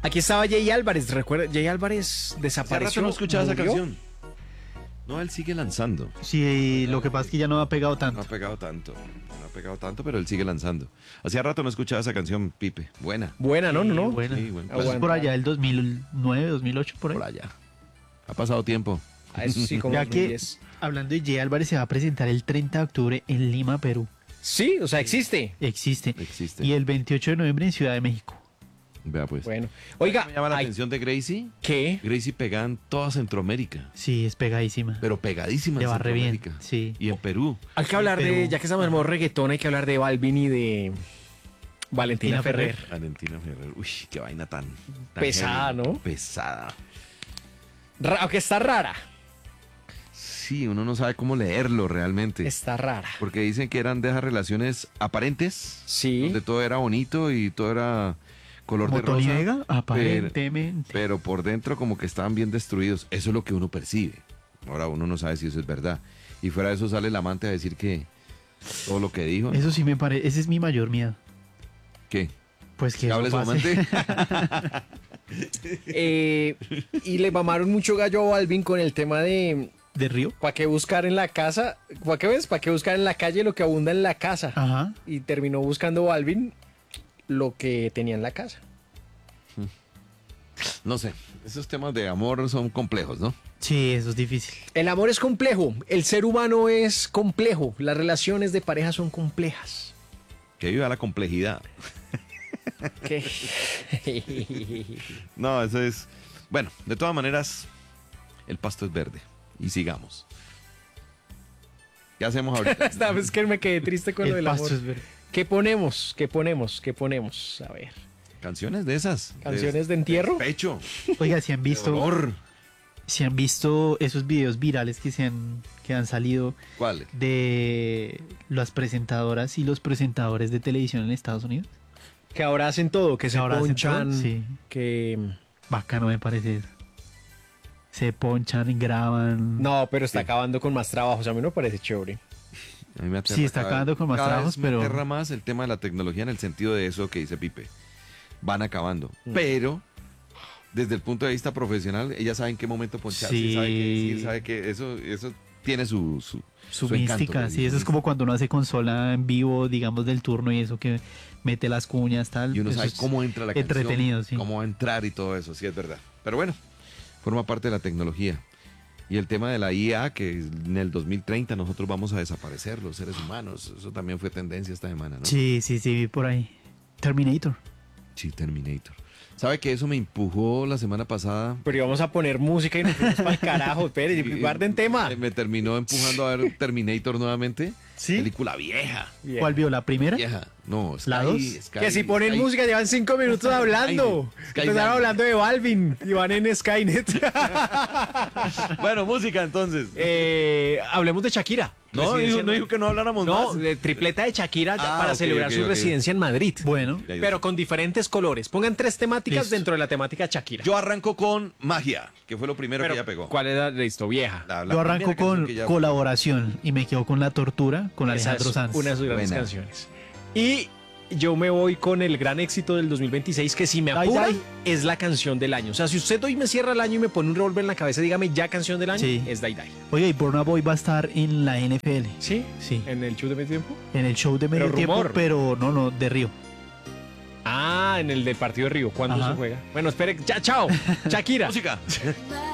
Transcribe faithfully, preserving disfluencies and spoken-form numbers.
Aquí estaba Jay Álvarez, recuerda, Jay Álvarez Hace desapareció. rato no escuchaba esa murió. canción. No, él sigue lanzando. Sí, lo que pasa es que ya no ha pegado No tanto. ha pegado tanto. No ha pegado tanto, pero él sigue lanzando. Hacía rato no escuchaba esa canción, Pipe. Buena. Buena, ¿no? No, no. Sí, buena. Sí, buen Eso es plan. por allá del dos mil nueve, dos mil ocho, por ahí. Por allá. Ha pasado tiempo. Ah, eso sí, como Ya dos que, mil diez. hablando de Jay Álvarez, se va a presentar el treinta de octubre en Lima, Perú. Sí, o sea, existe. Existe. Existe. Y el veintiocho de noviembre en Ciudad de México. Vea pues. Bueno. Oiga, Me llama la ay, atención de Gracie. ¿qué? Gracie pega en toda Centroamérica. Sí, es pegadísima. Pero pegadísima Le en va re bien, Centroamérica. sí. Y en Perú. Hay que hablar de, Pero- ya que estamos en modo reggaetón, hay que hablar de Balvin y de Valentina Valentina Ferrer. Ferrer. Valentina Ferrer. Uy, qué vaina tan, tan Pesada, heavy. ¿no? Pesada. Ra- aunque está rara. Sí, uno no sabe cómo leerlo realmente. Está rara. Porque dicen que eran de esas relaciones aparentes. Sí. Donde todo era bonito y todo era color de rosa. Motoniega, pero, aparentemente. pero por dentro como que estaban bien destruidos. Eso es lo que uno percibe. Ahora uno no sabe si eso es verdad. Y fuera de eso sale el amante a decir que todo lo que dijo. Eso sí me parece, ese es mi mayor miedo. ¿Qué? Pues que ¿Que eso hable su pase. amante? Eh, y le mamaron mucho gallo a Balvin con el tema de ¿De Río? ¿para qué buscar en la casa? ¿Para qué ves? ¿Para qué buscar en la calle lo que abunda en la casa? Ajá. Y terminó buscando Balvin lo que tenía en la casa. No sé. Esos temas de amor son complejos, ¿no? Sí, eso es difícil. El amor es complejo, el ser humano es complejo, las relaciones de pareja son complejas. Que viva la complejidad. ¿Qué? No, eso es... Bueno, de todas maneras, el pasto es verde. Y sigamos. ¿Qué hacemos ahorita? Esta vez que me quedé triste con lo El del pasto amor. es verde. ¿Qué ponemos? ¿Qué ponemos? ¿Qué ponemos? A ver. Canciones de esas. ¿Canciones de entierro? Pecho. Oiga, si han visto, Dolor. si han visto esos videos virales que se han, que han salido ¿Cuál? de las presentadoras y los presentadores de televisión en Estados Unidos. Que ahora hacen todo, que se ahora hacen ponchan, todo, sí. que... Bacano me parece eso. Se ponchan, graban. No, pero está Sí. acabando con más trabajos, a mí no me parece chévere. A mí me aterra Sí, está cada- acabando con más cada trabajos, vez me pero- aterra más el tema de la tecnología en el sentido de eso que dice Pipe. Van acabando. Mm. Pero, desde el punto de vista profesional, ella sabe en qué momento poncharse, Sí. sabe qué decir, sabe que eso, eso tiene su, su, Su, su encanto, mística, ¿no? sí, eso es como cuando uno hace consola en vivo, digamos, del turno y eso que mete las cuñas, tal. Y uno eso sabe es cómo entra la entretenido, canción, sí. cómo va a entrar y todo eso, sí es verdad. Pero bueno, forma parte de la tecnología. Y el tema de la I A, que en el dos mil treinta nosotros vamos a desaparecer los seres humanos. Eso también fue tendencia esta semana, ¿no? Sí, sí, sí, vi por ahí. Terminator. Sí, Terminator. ¿Sabe que eso me empujó la semana pasada? Pero íbamos a poner música y nos fuimos para el carajo, espere, Y- guarden tema. Me, me terminó empujando a ver Terminator nuevamente. ¿Sí? Película vieja. Bien. ¿Cuál vio? ¿La primera? Vieja. No, Sky, ¿La dos? Sky- Que si ponen Sky- música llevan cinco minutos hablando. Skynet. Empezaron hablando de Balvin y van en Skynet. Bueno, música entonces. Eh, hablemos de Shakira. no, Residencia dijo, en no Madrid. dijo que no habláramos No, más. de tripleta de Shakira ya Ah, para ok, celebrar ok, su ok. residencia en Madrid. Bueno, Ya, ya. Pero con diferentes colores. Pongan tres temáticas Listo. dentro de la temática Shakira. Yo arranco con Magia, que fue lo primero Pero, que ella pegó. ¿cuál era? Listo, vieja. La- la yo primera arranco canción con que ella- colaboración y me quedo con La Tortura con Esa Alejandro es Sanz. una de sus grandes Buena. canciones. Y yo me voy con el gran éxito del dos mil veintiséis, que si me Dai, apura, dai. es la canción del año. O sea, si usted hoy me cierra el año y me pone un revólver en la cabeza, dígame ya canción del año, Sí. es Dai Dai. Oye, y Burna Boy va a estar en la N F L. ¿Sí? Sí. ¿En el show de medio tiempo? En el show de medio Pero tiempo, rumor. pero no, no, de Río. Ah, en el del partido de Río. ¿Cuándo Ajá. se juega? Bueno, espere. Ya, chao. Shakira. Música. Bye.